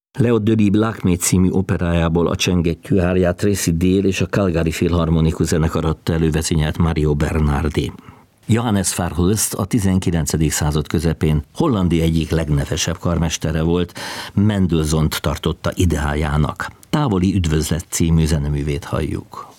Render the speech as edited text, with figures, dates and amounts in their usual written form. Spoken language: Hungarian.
Leo Delibes Lakmé című operájából a csengettyű árját Tracy Dale és a Calgary Filharmonikus zenekar adta elő, vezényelt Mario Bernardi. Johannes Verhulst a 19. század közepén Hollandia egyik legnevesebb karmestere volt, Mendelssohnt tartotta ideáljának. Távoli üdvözlet című zeneművét halljuk.